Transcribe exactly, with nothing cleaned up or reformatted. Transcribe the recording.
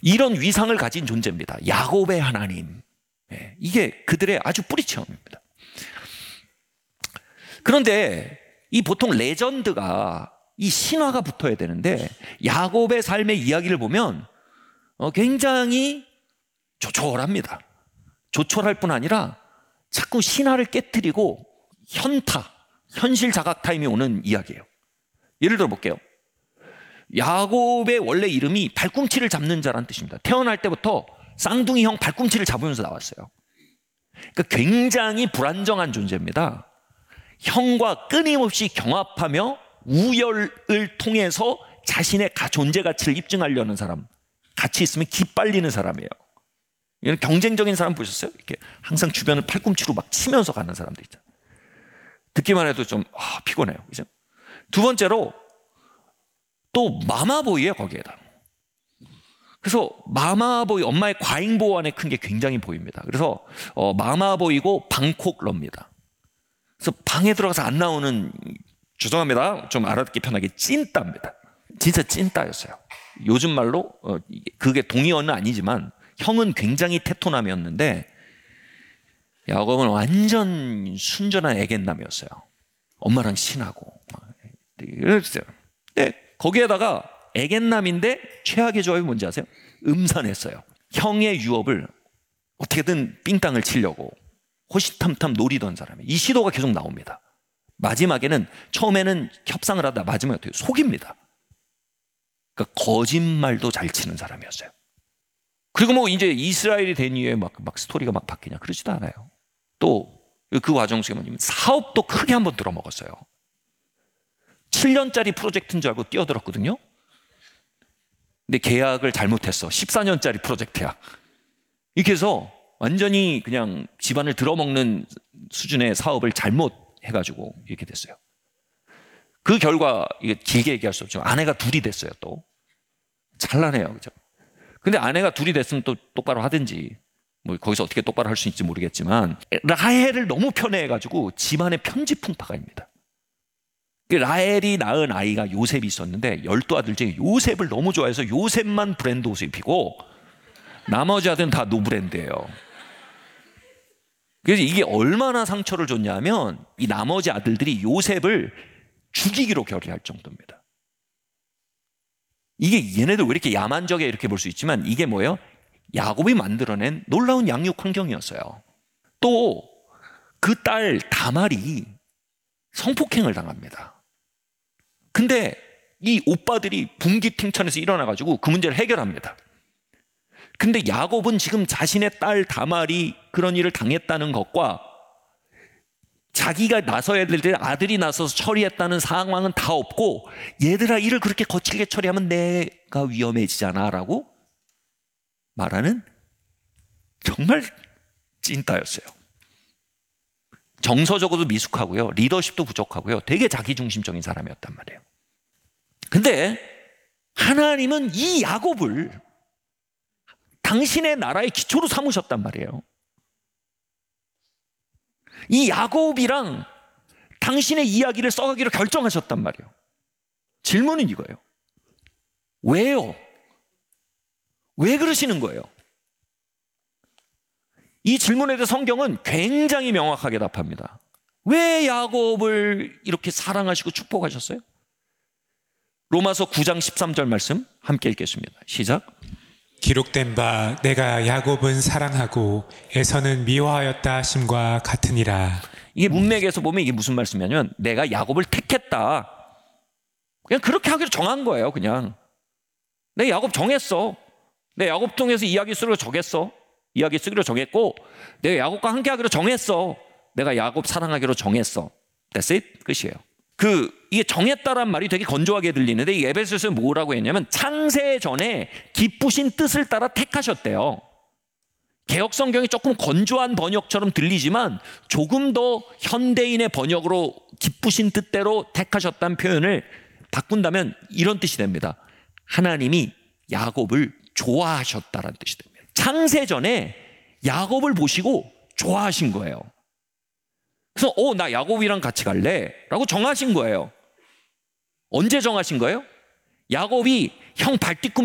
이런 위상을 가진 존재입니다. 야곱의 하나님. 예, 이게 그들의 아주 뿌리 체험입니다. 그런데 이 보통 레전드가 이 신화가 붙어야 되는데 야곱의 삶의 이야기를 보면 어, 굉장히 조촐합니다. 조촐할 뿐 아니라 자꾸 신화를 깨트리고 현타, 현실 자각 타임이 오는 이야기예요. 예를 들어 볼게요. 야곱의 원래 이름이 발꿈치를 잡는 자라는 뜻입니다. 태어날 때부터 쌍둥이 형 발꿈치를 잡으면서 나왔어요. 그러니까 굉장히 불안정한 존재입니다. 형과 끊임없이 경합하며 우열을 통해서 자신의 존재 가치를 입증하려는 사람, 같이 있으면 기빨리는 사람이에요. 이런 경쟁적인 사람 보셨어요? 이렇게 항상 주변을 팔꿈치로 막 치면서 가는 사람들 있잖아요. 듣기만 해도 좀 아, 피곤해요. 그죠? 두 번째로 또 마마보이예요, 거기에다. 그래서 마마보이, 엄마의 과잉보호 안에 큰 게 굉장히 보입니다. 그래서 어, 마마보이고 방콕러입니다. 그래서 방에 들어가서 안 나오는, 죄송합니다, 좀 알아듣기 편하게 찐따입니다. 진짜 찐따였어요. 요즘 말로 어, 그게 동의어는 아니지만 형은 굉장히 테토남이었는데 야곱은 완전 순전한 애견남이었어요. 엄마랑 친하고. 그랬어요. 근데 거기에다가 애견남인데 최악의 조합이 뭔지 아세요? 음산했어요. 형의 유업을 어떻게든 삥땅을 치려고 호시탐탐 노리던 사람이에요. 이 시도가 계속 나옵니다. 마지막에는, 처음에는 협상을 하다 마지막에 어떻게 속입니다. 그러니까 거짓말도 잘 치는 사람이었어요. 그리고 뭐 이제 이스라엘이 된 이후에 막, 막 스토리가 막 바뀌냐, 그러지도 않아요. 또 그 과정 속에 뭐냐면 사업도 크게 한번 들어먹었어요. 칠 년짜리 프로젝트인 줄 알고 뛰어들었거든요. 근데 계약을 잘못했어. 십사 년짜리 프로젝트야. 이렇게 해서 완전히 그냥 집안을 들어먹는 수준의 사업을 잘못해가지고 이렇게 됐어요. 그 결과, 이게 길게 얘기할 수 없지만 아내가 둘이 됐어요. 또 찬란해요, 그죠? 근데 아내가 둘이 됐으면 또 똑바로 하든지, 뭐 거기서 어떻게 똑바로 할 수 있을지 모르겠지만 라헬을 너무 편애해가지고 집안의 편집풍파가입니다. 라헬이 낳은 아이가 요셉이 있었는데 열두 아들 중에 요셉을 너무 좋아해서 요셉만 브랜드 옷을 입히고 나머지 아들은 다 노브랜드예요. 그래서 이게 얼마나 상처를 줬냐면 이 나머지 아들들이 요셉을 죽이기로 결의할 정도입니다. 이게 얘네들 왜 이렇게 야만적이야 이렇게 볼 수 있지만 이게 뭐예요? 야곱이 만들어낸 놀라운 양육 환경이었어요. 또 그 딸 다말이 성폭행을 당합니다. 근데 이 오빠들이 분기탱천에서 일어나가지고 그 문제를 해결합니다. 근데 야곱은 지금 자신의 딸 다말이 그런 일을 당했다는 것과 자기가 나서야 될 때 아들이 나서서 처리했다는 상황은 다 없고, 얘들아 일을 그렇게 거칠게 처리하면 내가 위험해지잖아 라고 말하는 정말 찐따였어요. 정서적으로도 미숙하고요, 리더십도 부족하고요, 되게 자기중심적인 사람이었단 말이에요. 근데 하나님은 이 야곱을 당신의 나라의 기초로 삼으셨단 말이에요. 이 야곱이랑 당신의 이야기를 써가기로 결정하셨단 말이에요. 질문은 이거예요. 왜요? 왜 그러시는 거예요? 이 질문에 대해 성경은 굉장히 명확하게 답합니다. 왜 야곱을 이렇게 사랑하시고 축복하셨어요? 로마서 구 장 십삼 절 말씀 함께 읽겠습니다. 시작. 기록된 바 내가 야곱은 사랑하고 에서는 미워하였다 하심과 같으니라. 이게 문맥에서 보면 이게 무슨 말씀이냐면 내가 야곱을 택했다, 그냥 그렇게 하기로 정한 거예요. 그냥 내 야곱 정했어. 내 야곱 통해서 이야기 쓰기로 정했어. 이야기 쓰기로 정했고 내가 야곱과 함께 하기로 정했어. 내가 야곱 사랑하기로 정했어. That's it. 끝이에요. 그 이게 정했다란 말이 되게 건조하게 들리는데 이 에베소서에 뭐라고 했냐면 창세 전에 기쁘신 뜻을 따라 택하셨대요. 개역 성경이 조금 건조한 번역처럼 들리지만 조금 더 현대인의 번역으로 기쁘신 뜻대로 택하셨다는 표현을 바꾼다면 이런 뜻이 됩니다. 하나님이 야곱을 좋아하셨다라는 뜻이 됩니다. 창세 전에 야곱을 보시고 좋아하신 거예요. 그래서 어, 나 야곱이랑 같이 갈래 라고 정하신 거예요. 언제 정하신 거예요? 야곱이 형 발뒤꿈